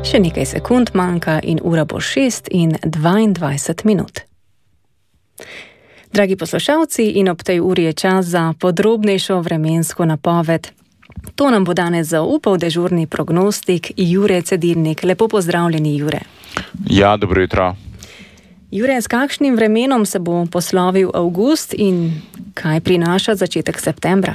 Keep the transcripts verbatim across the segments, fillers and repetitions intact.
Še nekaj sekund manjka in ura bo šest in dvaindvajset minut. Dragi poslušalci, in ob tej uri je čas za podrobnejšo vremensko napoved. To nam bo danes zaupal dežurni prognostik Jure Cedilnik. Lepo pozdravljeni, Jure. Ja, dobro jutro. Jure, s kakšnim vremenom se bo poslovil avgust in kaj prinaša začetek septembra?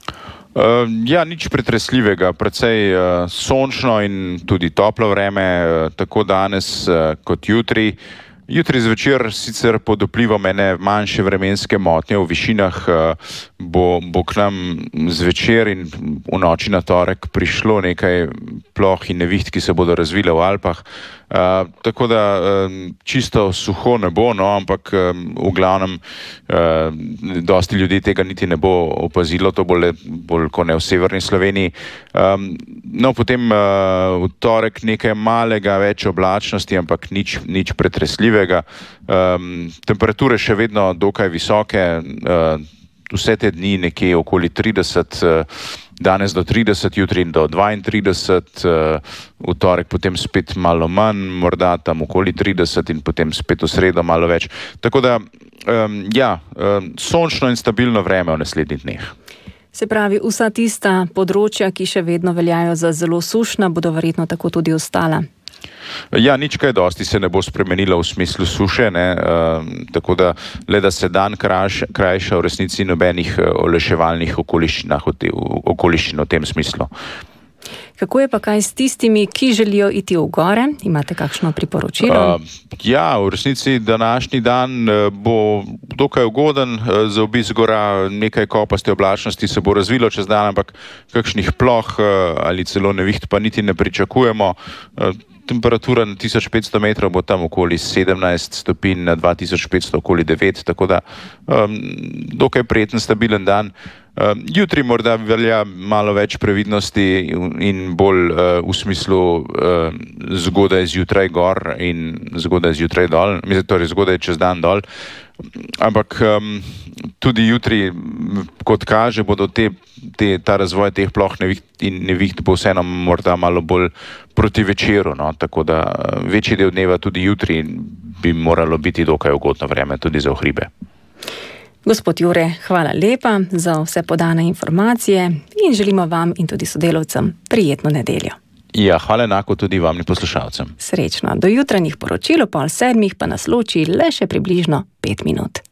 Uh, ja, nič pretresljivega, precej uh, sončno in tudi toplo vreme, uh, tako danes uh, kot jutri. Jutri zvečer sicer pod vplivom ene manjše vremenske motnje v višinah uh, bo, bo k nam zvečer in v noči na torek prišlo nekaj ploh in neviht, ki se bodo razvile v Alpah. Uh, tako da um, čisto suho ne bo, no, ampak um, v glavnem uh, dosti ljudi tega niti ne bo opazilo, to bolj, bolj kot ne v severni Sloveniji. Um, no, potem uh, v torek nekaj malega več oblačnosti, ampak nič, nič pretresljivega. Um, temperature še vedno dokaj visoke, uh, vse te dni nekje okoli trideset, uh, danes do trideset, jutri do dvaintrideset, v torek potem spet malo manj, morda tam okoli trideset in potem spet v sredo malo več. Tako da, um, ja, um, sončno in stabilno vreme v naslednjih dneh. Se pravi, vsa tista področja, ki še vedno veljajo za zelo sušna, bodo verjetno tako tudi ostala. Ja, nič kaj dosti se ne bo spremenilo v smislu suše, ne, uh, tako da le da se dan krajša, krajša v resnici nobenih olajševalnih okoliščinah v, te, v, okoliščin v tem smislu. Kako je pa kaj s tistimi, ki želijo iti v gore? Imate kakšno priporočilo? Uh, ja, v resnici današnji dan uh, bo dokaj ugoden uh, za obisk gora, nekaj kopaste oblačnosti se bo razvilo čez dan, ampak kakšnih ploh uh, ali celo neviht pa niti ne pričakujemo. Uh, Temperatura na tisoč petsto metrov bo tam okoli sedemnajst stopinj, na dva tisoč petsto okoli devet, tako da um, dokaj prijeten, stabilen dan. Um, jutri morda velja malo več previdnosti in bolj uh, v smislu uh, zgodaj zjutraj gor in zgodaj zjutraj dol, mislim, torej zgodaj čez dan dol. Ampak um, tudi jutri, kot kaže, bodo te, te, ta razvoj teh ploh neviht in neviht bo vseeno morda malo bolj proti večeru, no? Tako da večji del dneva tudi jutri bi moralo biti dokaj ugodno vreme tudi za v hribe. Gospod Jure, hvala lepa za vse podane informacije in želimo vam in tudi sodelavcem prijetno nedeljo. Ja, hvala enako tudi vam in poslušalcem. Srečno. Do jutranjih poročil o pol sedmih pa nas loči le še približno pet minut.